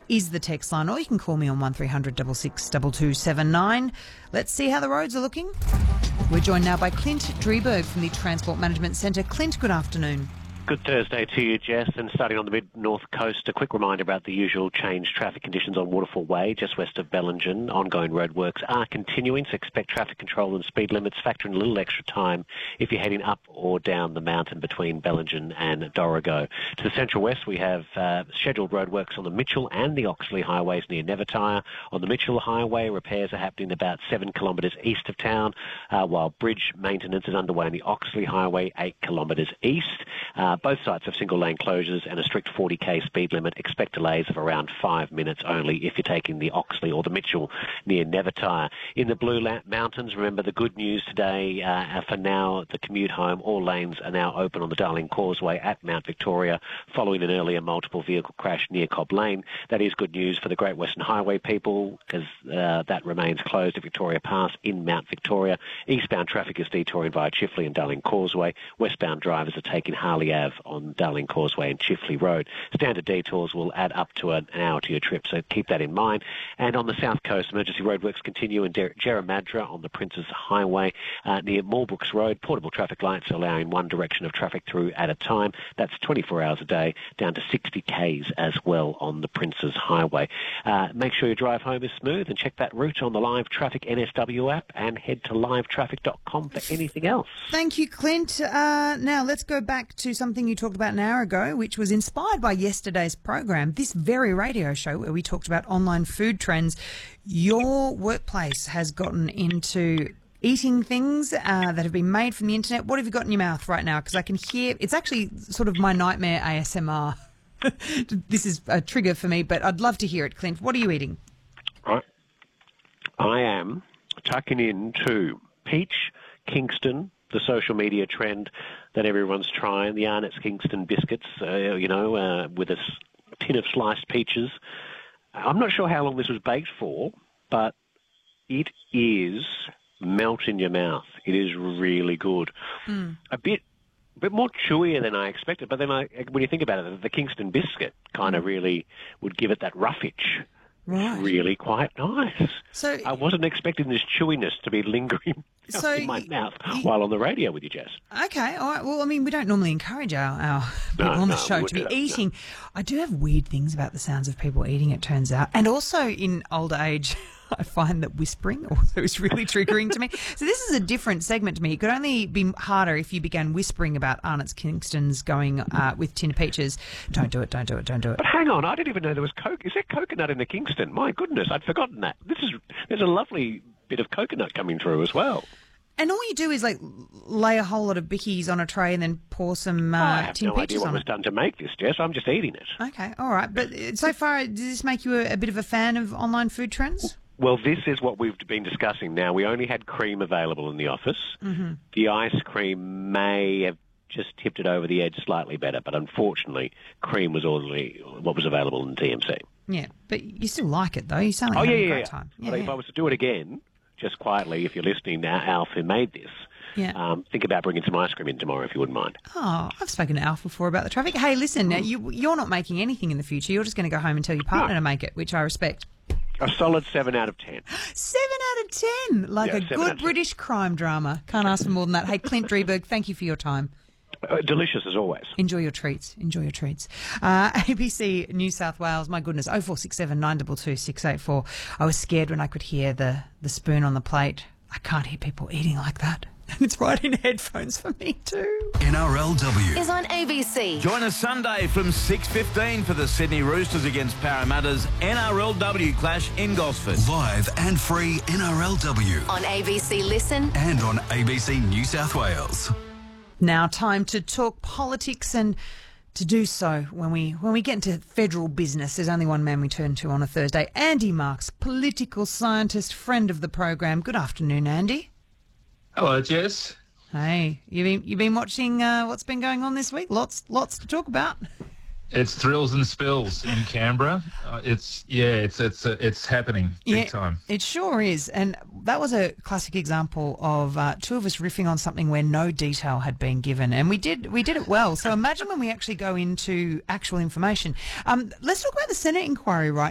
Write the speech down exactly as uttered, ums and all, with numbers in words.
is the text line, or you can call me on one three hundred six six two two seven nine. Let's see how the roads are looking. We're joined now by Clint Drieberg from the Transport Management Centre. Clint, good afternoon. Good Thursday to you, Jess. And starting on the mid-north coast, a quick reminder about the usual changed traffic conditions on Waterfall Way, just west of Bellingen. Ongoing roadworks are continuing, so expect traffic control and speed limits. Factor in a little extra time if you're heading up or down the mountain between Bellingen and Dorrigo. To the central west, we have uh, scheduled roadworks on the Mitchell and the Oxley highways near Nevertire. On the Mitchell Highway, repairs are happening about seven kilometres east of town, uh, while bridge maintenance is underway on the Oxley Highway, eight kilometres east. Uh, both sites have single-lane closures and a strict forty k speed limit. Expect delays of around five minutes only if you're taking the Oxley or the Mitchell near Nevertire. In the Blue La- Mountains, remember the good news today, uh, for now, the commute home, all lanes are now open on the Darling Causeway at Mount Victoria following an earlier multiple vehicle crash near Cobb Lane. That is good news for the Great Western Highway people, because uh, that remains closed at Victoria Pass in Mount Victoria. Eastbound traffic is detouring via Chifley and Darling Causeway. Westbound drivers are taking Harley Ave on Darling Causeway and Chifley Road. Standard detours will add up to an hour to your trip, so keep that in mind. And on the south coast, emergency roadworks continue in Der- Jerramadra on the Princes Highway uh, near Moorbrooks Road. Portable traffic lights allowing one direction of traffic through at a time. That's twenty-four hours a day, down to sixty k's as well on the Princes Highway. Uh, make sure your drive home is smooth and check that route on the Live Traffic N S W app and head to live traffic dot com for anything else. Thank you, Clint. Uh, now, let's go back to something you talked about an hour ago, which was inspired by yesterday's program, this very radio show where we talked about online food trends. Your workplace has gotten into eating things uh, that have been made from the internet. What have you got in your mouth right now? Because I can hear, it's actually sort of my nightmare A S M R. This is a trigger for me, but I'd love to hear it, Clint. What are you eating? I, I am tucking into Peach Kingston, the social media trend that everyone's trying, the Arnott's Kingston biscuits, uh, you know, uh, with a tin of sliced peaches. I'm not sure how long this was baked for, but it is melt in your mouth. It is really good. Mm. A bit a bit more chewier than I expected, but then I, when you think about it, the Kingston biscuit kind of mm. really would give it that roughage. Right. Really quite nice. So I wasn't expecting this chewiness to be lingering so in my you, mouth you, while on the radio with you, Jess. Okay, all right. Well, I mean, we don't normally encourage our, our people no, on the no, show to be eating. No. I do have weird things about the sounds of people eating, it turns out. And also in older age, I find that whispering also is really triggering to me. So this is a different segment to me. It could only be harder if you began whispering about Arnott's Kingston's going uh, with tin of peaches. Don't do it, don't do it, don't do it. But hang on, I didn't even know there was coke. Is there coconut in the Kingston? My goodness, I'd forgotten that. This is There's a lovely bit of coconut coming through as well. And all you do is like lay a whole lot of bickies on a tray and then pour some uh, oh, I have tin no peaches idea what on was it. done to make this, Jess. I'm just eating it. Okay, all right. But so far, does this make you a, a bit of a fan of online food trends? Well, this is what we've been discussing now. We only had cream available in the office. Mm-hmm. The ice cream may have just tipped it over the edge slightly better, but unfortunately, cream was only what was available in T M C. Yeah, but you still like it, though. You sound like oh, you're yeah, having a yeah, great yeah. time. Yeah, well, yeah. If I was to do it again, just quietly, if you're listening now, Alf, who made this, yeah. um, think about bringing some ice cream in tomorrow if you wouldn't mind. Oh, I've spoken to Alf before about the traffic. Hey, listen, now you, you're not making anything in the future. You're just going to go home and tell your partner no. to make it, which I respect. A solid seven out of ten. Seven out of ten, like yeah, a good British crime drama. Can't ask for more than that. Hey, Clint Drieberg, thank you for your time. Uh, delicious as always. Enjoy your treats. Enjoy your treats. Uh, A B C New South Wales, my goodness, oh four six seven nine two two six eight four. I was scared when I could hear the, the spoon on the plate. I can't hear people eating like that. And it's right in headphones for me too. N R L W is on A B C. Join us Sunday from six fifteen for the Sydney Roosters against Parramatta's N R L W clash in Gosford. Live and free N R L W. On A B C Listen. And on A B C New South Wales. Now time to talk politics, and to do so when we when we get into federal business, there's only one man we turn to on a Thursday. Andy Marks, political scientist, friend of the program. Good afternoon, Andy. Hello, Jess. Hey, you been you been watching uh, what's been going on this week? Lots lots to talk about. It's thrills and spills in Canberra. Uh, it's yeah, it's it's uh, it's happening big yeah, time. It sure is, and that was a classic example of uh, two of us riffing on something where no detail had been given, and we did we did it well. So imagine when we actually go into actual information. Um, let's talk about the Senate inquiry right